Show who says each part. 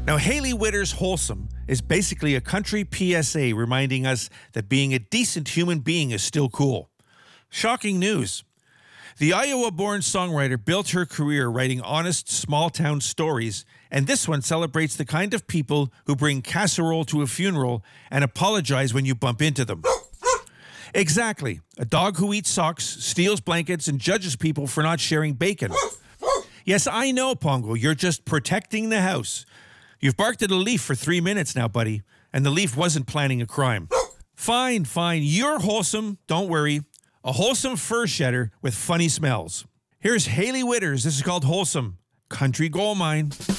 Speaker 1: Now, Hailey Whitter's Wholesome is basically a country PSA reminding us that being a decent human being is still cool. Shocking news. The Iowa-born songwriter built her career writing honest, small-town stories, and this one celebrates the kind of people who bring casserole to a funeral and apologize when you bump into them. Exactly. A dog who eats socks, steals blankets, and judges people for not sharing bacon. Yes, I know, Pongo, you're just protecting the house. You've barked at a leaf for 3 minutes now, buddy, and the leaf wasn't planning a crime. Fine, you're wholesome, don't worry. A wholesome fur shedder with funny smells. Here's Hailey Whitter's. This is called Wholesome. Country Gold Mine.